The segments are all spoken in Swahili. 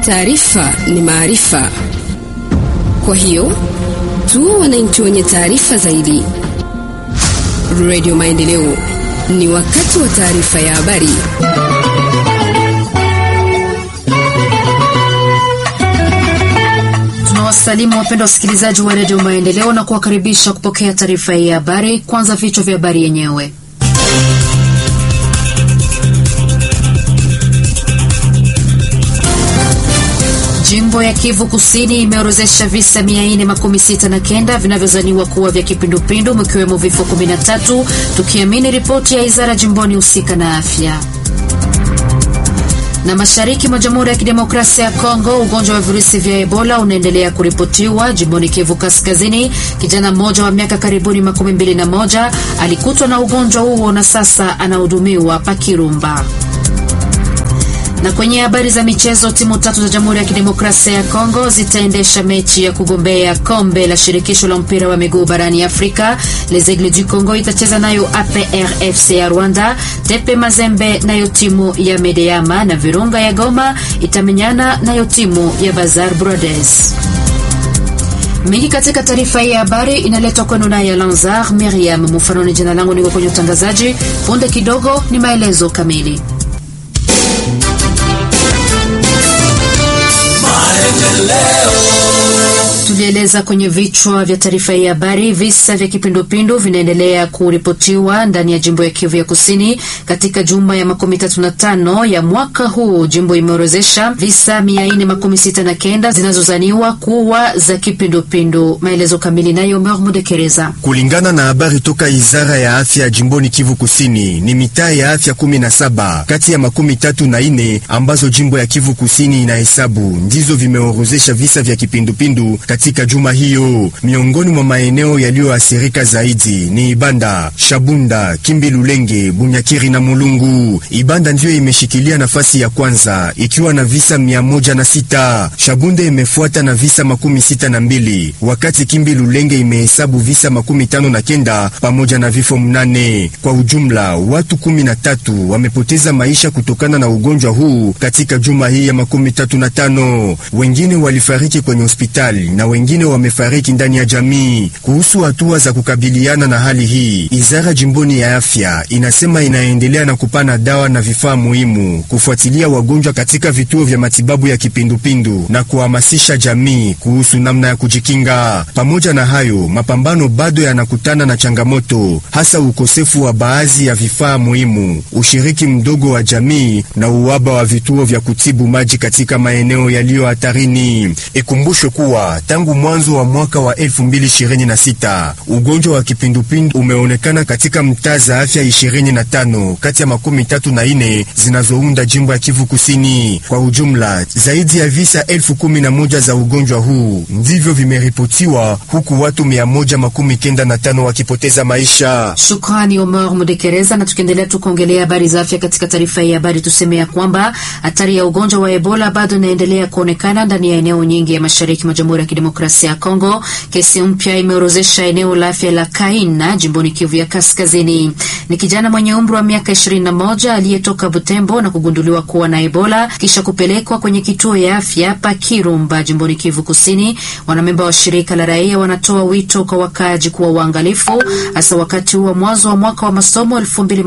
Taarifa ni maarifa. Kwa hiyo tuwe wananchi wenye taarifa zaidi. Radio Maendeleo, ni wakati wa taarifa ya habari. Tunawasalimu wapendwa wasikilizaji wa Radio Maendeleo na kuwakaribisha kupokea taarifa ya habari. Kwanza vichwa vya habari yenyewe. Jimbo ya Kivu Kusini imeorozesha visa 469 vinavyozaniwa kuwa vya kipindupindu, mkiwemo vifo 13, tukiamini ripoti ya Wizara jimboni husika na afya. Na mashariki mwa Jamhuri ya Kidemokrasia ya Kongo, ugonjwa wa virusi vya Ebola unaendelea kuripotiwa. Jimboni Kivu Kaskazini, kijana mmoja wa miaka karibuni 21 alikutwa na ugonjwa huo na sasa anahudumiwa Pakirumba. Na kwenye habari za michezo, timu tatu za Jamhuri ya Kidemokrasia ya Kongo zitaendesha mechi ya kugombea kombe la shirikisho la mpira wa miguu barani Afrika. Les Aigles du Congo itacheza nayo APR FC ya Rwanda, Tepe Mazembe nayo timu ya Medeama, na Virunga ya Goma itamenyana nayo timu ya Bazar Brothers. Mingi katika taarifa ya habari inaletwa kwenu na ya Lanzar Miriam Mufanoni. Jina langu niko kwenye utangazaji. Punde kidogo ni maelezo kamili. Tulieleza kwenye vichwa vya taarifa ya habari, visa vya kipindupindu vinaendelea kuripotiwa ndani ya jimbo ya Kivu ya Kusini. Katika juma ya 35 ya mwaka huu, jimbo imeorozesha visa 469 zinazozaniwa kuwa za kipindupindu. Maelezo kamili nayo Mudekereza. Kulingana na habari toka Wizara ya Afya jimboni Kivu Kusini, ni mitaa ya afya 17 kati ya 34 ambazo jimbo ya Kivu Kusini inahesabu ndizo vimeorozesha visa vya kipindupindu katika juma hiyo. Miongoni mwa maeneo yaliyoathirika zaidi ni Ibanda, Shabunda, Kimbi Lulenge, Bunyakiri na Mulungu. Ibanda ndiyo imeshikilia nafasi ya kwanza ikiwa na visa 106. Shabunda imefuata na visa 62, wakati Kimbi Lulenge imehesabu visa 59 pamoja na vifo 8. Kwa ujumla watu 13 wamepoteza maisha kutokana na ugonjwa huu katika juma hii ya 35. Wengine walifariki kwenye hospitali na wengine wamefariki ndani ya jamii. Kuhusu hatua za kukabiliana na hali hii, Wizara jimboni ya afya inasema inaendelea na kupana dawa na vifaa muhimu, kufuatilia wagonjwa katika vituo vya matibabu ya kipindupindu na kuhamasisha jamii kuhusu namna ya kujikinga. Pamoja na hayo, mapambano bado yanakutana na changamoto, hasa ukosefu wa baadhi ya vifaa muhimu, ushiriki mdogo wa jamii na uhaba wa vituo vya kutibu maji katika maeneo yaliyo hatarini. Ikumbushwe kuwa tangu mwanzo wa mwaka wa 2026 ugonjwa wa kipindupindu umeonekana katika mtaa za afya 25 kati ya 34 zinazounda jimbo ya Kivu Kusini. Kwa ujumla zaidi ya visa 11,000 za ugonjwa huu ndivyo vimeripotiwa, huku watu 195 wakipoteza maisha. Shukrani Omar Mudekereza. Na tukiendelea tukongelea habari za afya katika taarifa ya habari, tusemea kwamba hatari ya ugonjwa wa Ebola bado inaendelea kuonekana ndani ya eneo nyingi ya mashariki mwa Jamhuri ya Kidemokrasia ya Kongo. Kesi mpya imeorozesha eneo la afya la Kaina jimboni Kivu ya Kaskazini. Ni kijana mwenye umri wa miaka 21 aliyetoka Butembo na kugunduliwa kuwa na Ebola kisha kupelekwa kwenye kituo ya afya Pakirumba jimboni Kivu Kusini. Wanamemba wa shirika la raia wanatoa wito kwa wakaaji kuwa waangalifu, hasa wakati wa mwanzo wa mwaka wa masomo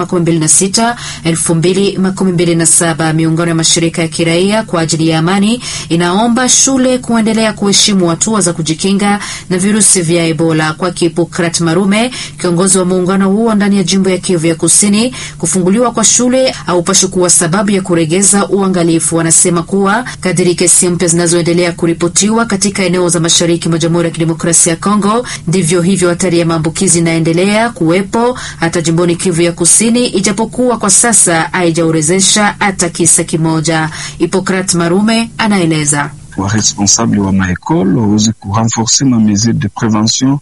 2026-2027. Miungano ya mashirika ya kiraia kwa ajili ya amani inaomba shule kuendelea kuheshimu hatua za kujikinga na virusi vya Ebola. Kwa Hipokrat Marume, kiongozi wa muungano huo ndani ya jimbo ya Kivu ya Kusini, kufunguliwa kwa shule haupaswi kuwa sababu ya kuregeza uangalifu. Wanasema kuwa kadiri kesi mpya zinazoendelea kuripotiwa katika eneo za mashariki mwa Jamhuri ya Kidemokrasia ya Kongo, ndivyo hivyo hatari ya maambukizi inaendelea kuwepo hata jimboni Kivu ya Kusini, ijapokuwa kwa sasa haijaorezesha hata kisa kimoja. Hipokrat Marume anaeleza. Wa responsable wa maekole waweze kurenforcer ma mesure de prevention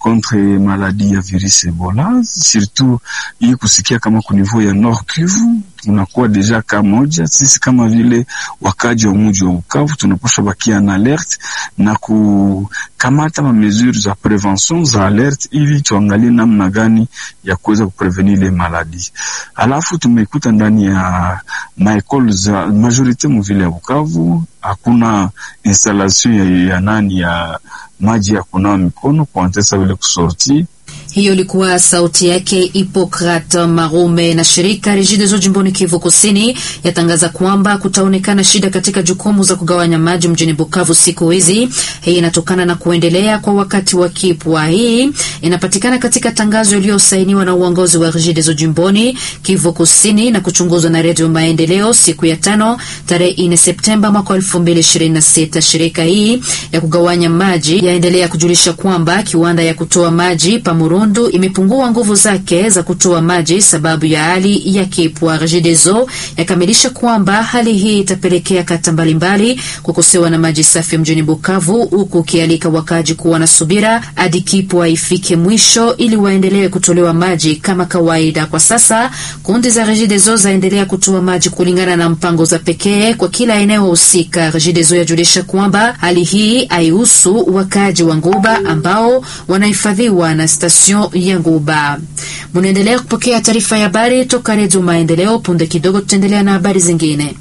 contre maladie ya virus Ebola, surtout hii kusikia kama ku niveau ya Nord Kivu tunakuwa deja kamoja. Sisi kama vile wakaji wa mji wa Bukavu tunapaswa bakia na alert na kukamata ma mesures za prevention za alert ili tuangalie namna gani ya kuweza kuprevenir ile maladi. Alafu tumekuta ndani ya maekole za majorite mvile ya Bukavu hakuna installation ya maji ya kunawa mikono kwa antesa vile kusorti. Hiyo ilikuwa sauti yake Hippocrate Marume. Na shirika Regideso jimboni Kivu Kusini yatangaza kwamba kutaonekana shida katika jukumu za kugawanya maji mjini Bukavu siku hizi. Hii inatokana na kuendelea kwa wakati wa kipwa. Hii inapatikana katika tangazo iliyosainiwa na uongozi wa Regideso jimboni Kivu Kusini na kuchunguzwa na Radio Maendeleo siku ya 5 tarehe 4 Septemba mwaka 2026. Shirika hii ya kugawanya maji yaendelea kujulisha kwamba kiwanda ya kutoa maji Murundu imepungua nguvu zake za kutoa maji sababu ya hali ya kipwa. Regideso yakamilisha kwamba hali hii itapelekea kata mbalimbali kukosewa na maji safi mjini Bukavu, huku kialika wakaji kuwa na subira hadi kipwa ifike mwisho ili waendelee kutolewa maji kama kawaida. Kwa sasa kundi za Regideso zaendelea kutoa maji kulingana na mpango za pekee kwa kila eneo husika. Regideso yajulisha kwamba hali hii haihusu wakaji wa Nguba ambao wanahifadhiwa na station ya Nguba. Munaendelea kupokea taarifa ya habari toka Radio Maendeleo. Punde kidogo tutaendelea na habari zingine.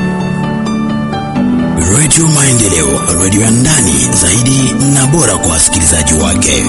Radio Maendeleo, radio ya ndani zaidi na bora kwa wasikilizaji wake.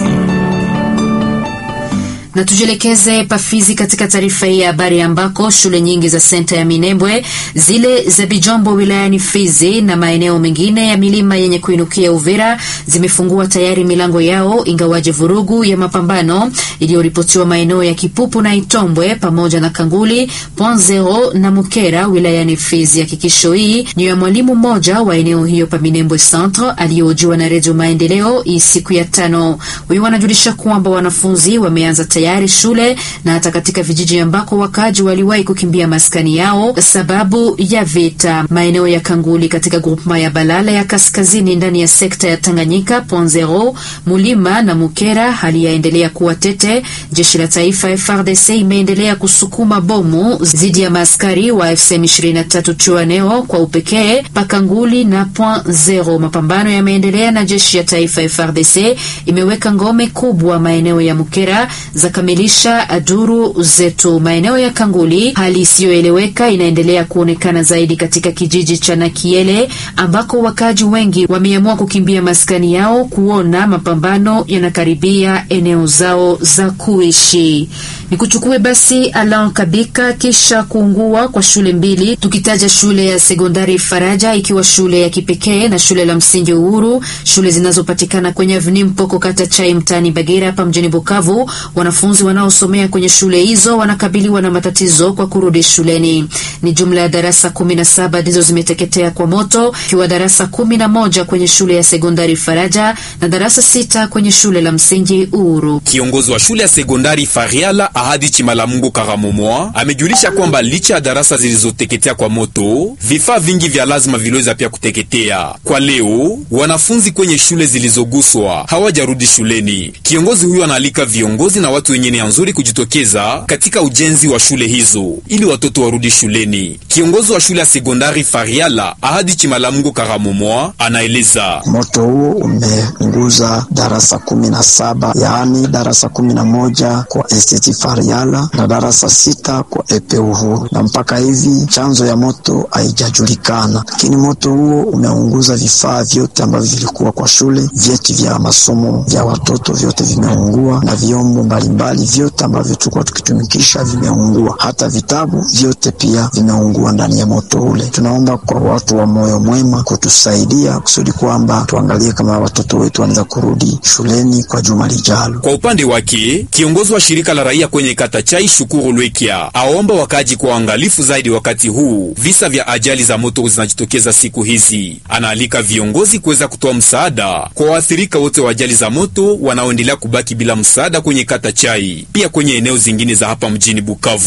Na tujelekeze Pafizi katika taarifa hii ya habari ambako shule nyingi za senta ya Minembwe, zile za Bijombo wilayani Fizi na maeneo mengine ya milima yenye kuinukia Uvira zimefungua tayari milango yao, ingawaje vurugu ya mapambano iliyoripotiwa maeneo ya Kipupu na Itombwe pamoja na Kanguli, Point Zero na Mukera wilayani Fizi. Hakikisho hii ni ya mwalimu mmoja wa eneo hiyo pa Minembwe Centre aliyohojiwa na Radio Maendeleo siku ya 5. Huyu wanajulisha kwamba wanafunzi wameanza tayari shule na hata katika vijiji ambako wakaji waliwahi kukimbia maskani yao sababu ya vita. Maeneo ya Kanguli katika groupement ya Balala ya kaskazini ndani ya sekta ya Tanganyika, Point Zero, Mulima na Mukera hali yaendelea kuwa tete. Jeshi la taifa FARDC imeendelea kusukuma bomu zidi ya maaskari wa FCM23 Chuaneo kwa upekee Pakanguli na Point Zero. Mapambano yameendelea na jeshi ya taifa FARDC imeweka ngome kubwa maeneo ya Mukera za kamilisha duru zetu. Maeneo ya Kanguli hali isiyoeleweka inaendelea kuonekana zaidi katika kijiji cha Nakiele ambako wakaji wengi wameamua kukimbia maskani yao kuona mapambano yanakaribia eneo zao za kuishi. Nikuchukue basi Alain Kabika kisha kuungua kwa shule mbili, tukitaja shule ya sekondari Faraja ikiwa shule ya kipekee na shule la msingi Uhuru, shule zinazopatikana kwenye Avenue Mpoko kata Chai mtani Bagira hapa mjini Bukavu. Wanafunzi wanaosomea kwenye shule hizo wanakabiliwa na matatizo kwa kurudi shuleni. Ni jumla ya darasa 17 ndizo zimeteketea kwa moto, ikiwa darasa 11 kwenye shule ya sekondari Faraja na darasa 6 kwenye shule la msingi Uhuru. Kiongozi wa shule ya sekondari Fariala Ahadi Chimalamungu Karamomoa amejulisha kwamba licha ya darasa zilizoteketea kwa moto, vifaa vingi vya lazima viliweza pia kuteketea. Kwa leo, wanafunzi kwenye shule zilizoguswa hawajarudi shuleni. Kiongozi huyo analika viongozi na watu wenye nia nzuri kujitokeza katika ujenzi wa shule hizo ili watoto warudi shuleni. Kiongozi wa shule ya sekondari Fariala Ahadi Chimalamungu Karamomoa anaeleza moto huo umeunguza darasa 17, yaani darasa 11 kwa Institut Fariala na darasa 6 kwa Epe Uhuru, na mpaka hivi chanzo ya moto haijajulikana. Lakini moto huo umeunguza vifaa vyote ambavyo vilikuwa kwa shule, vyeti vya masomo vya watoto vyote vimeungua na vyombo mbalimbali vyote ambavyo tulikuwa tukitumikisha vimeungua, hata vitabu vyote pia vimeungua ndani ya moto ule. Tunaomba kwa watu wa moyo mwema kutusaidia kusudi kwamba tuangalie kama watoto wetu wanaweza kurudi shuleni kwa juma lijalo. Kwa upande wake, kiongozi wa shirika la raia kwenye kata Chai Shukuru Lwekia aomba wakaji kwa uangalifu zaidi wakati huu visa vya ajali za moto zinajitokeza siku hizi. Anaalika viongozi kuweza kutoa msaada kwa waathirika wote wa ajali za moto wanaoendelea kubaki bila msaada kwenye kata Chai, pia kwenye eneo zingine za hapa mjini Bukavu.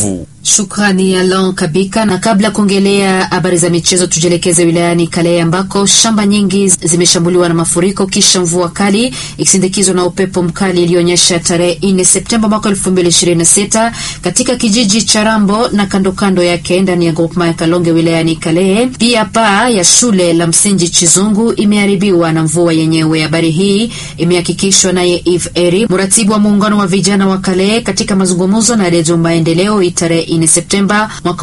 Shukrani Alon Kabika. Na kabla kuongelea habari za michezo, tujelekeze wilayani Kalehe ambako shamba nyingi zimeshambuliwa na mafuriko kisha mvua kali ikisindikizwa na upepo mkali ilionyesha tarehe 4 Septemba mwaka 2026 katika kijiji cha Rambo na kando kando yake ndani ya groupement ya Kalonge wilayani Kalehe. Pia paa ya shule la msingi Chizungu imeharibiwa na mvua yenyewe. Habari hii imehakikishwa naye Eve Eri, mratibu wa muungano wa vijana wa Kalehe, katika mazungumzo na Radio Maendeleo tarehe 4 Septemba mwaka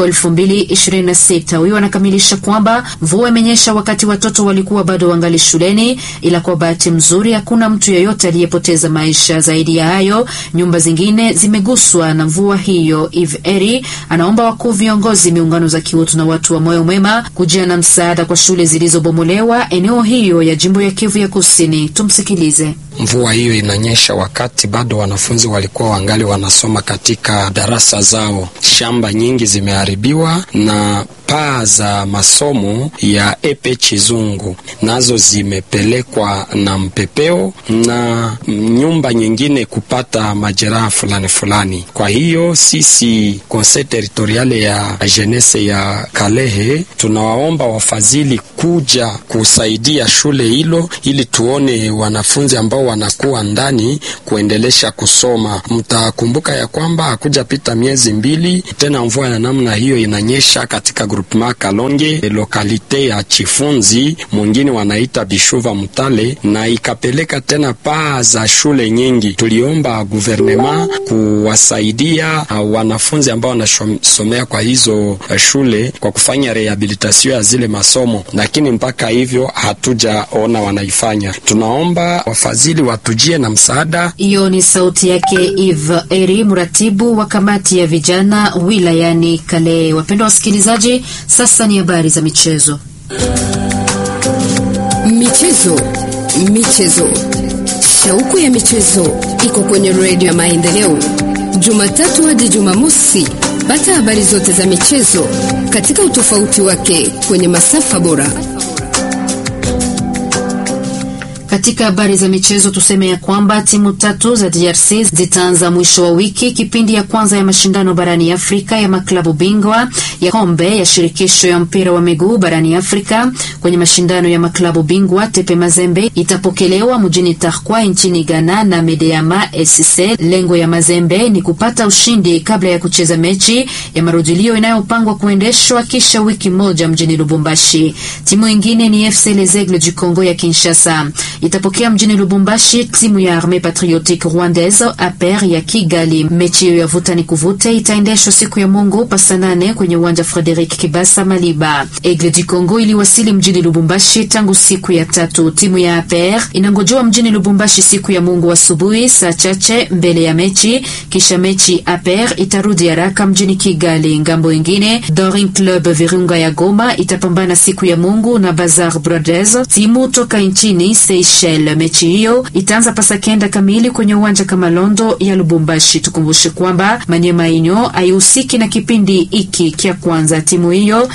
2026. Huyo anakamilisha kwamba mvua imenyesha wakati watoto walikuwa bado wangali shuleni, ila kwa bahati mzuri hakuna mtu yeyote aliyepoteza maisha. Zaidi ya hayo, nyumba zingine zimeguswa na mvua hiyo. Eve Eri anaomba wakuu viongozi, miungano za kiutu na watu wa moyo mwema kujia na msaada kwa shule zilizobomolewa eneo hiyo ya jimbo ya Kivu ya Kusini. Tumsikilize. Mvua hiyo inanyesha wakati bado wanafunzi walikuwa wangali wanasoma katika darasa zao. Shamba nyingi zimeharibiwa na paa za masomo ya Epe Chizungu nazo zimepelekwa na mpepeo na nyumba nyingine kupata majeraha fulani. Kwa hiyo sisi Conseil Territoriale ya Jeunesse ya Kalehe tunawaomba wafadhili kuja kusaidia shule hilo ili tuone wanafunzi ambao wanakuwa ndani kuendelesha kusoma. Mtakumbuka ya kwamba hakuja pita miezi 2 tena mvua ya namna hiyo inanyesha katika groupement Kalonge, lokalite ya Chifunzi, mwingine wanaita Bishuva Mutale, na ikapeleka tena paa za shule nyingi. Tuliomba gouvernement kuwasaidia wanafunzi ambao wanasomea kwa hizo shule kwa kufanya rehabilitation ya zile masomo, lakini mpaka hivyo hatujaona wanaifanya. Tunaomba wafadhili watujie na msaada. Hiyo ni sauti yake Eve Eri, mratibu wa kamati ya vijana wilayani Kalehe. Wapendwa wasikilizaji, sasa ni habari za michezo. Michezo. Shauku ya michezo iko kwenye Radio ya Maendeleo. Jumatatu hadi Jumamosi, pata habari zote za michezo katika utofauti wake kwenye masafa bora. Katika habari za michezo tuseme ya kwamba timu 3 za DRC zitaanza mwisho wa wiki kipindi ya kwanza ya mashindano barani Afrika ya maklabu bingwa ya kombe ya shirikisho ya mpira wa miguu barani Afrika. Kwenye mashindano ya maklabu bingwa, Tepe Mazembe itapokelewa mjini Tarkwa nchini Ghana na Medeama SC. Lengo ya Mazembe ni kupata ushindi kabla ya kucheza mechi ya marudilio inayopangwa kuendeshwa kisha wiki moja mjini Lubumbashi. Timu nyingine ni FC Les Aigles du Congo ya Kinshasa. Itapokea mjini Lubumbashi timu ya Armée Patriotique Rwandaise APR ya Kigali. Mechi ya vuta ni kuvute itaendeshwa siku ya Mungu pasa 8 kwenye uwanja Frederic Kibasa Maliba. Aigle du Congo iliwasili mjini Lubumbashi tangu siku ya 3. Timu ya APR inangojewa mjini Lubumbashi siku ya Mungu asubuhi saa chache mbele ya mechi. Kisha mechi APR itarudi haraka mjini Kigali. Ngambo ingine, Doring Club Virunga ya Goma itapambana siku ya Mungu na Bazar Brothers, timu toka nchini Seychelles. Mechi hiyo itaanza pasa 9 kamili kwenye uwanja Kamalondo ya Lubumbashi. Tukumbushe kwamba Maniema Inyo haihusiki na kipindi hiki kia kwanza. Timu hiyo